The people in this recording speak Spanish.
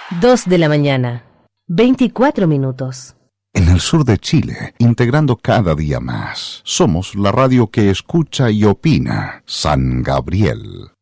2 de la mañana, 24 minutos. En el sur de Chile, integrando cada día más, somos la radio que escucha y opina. San Gabriel.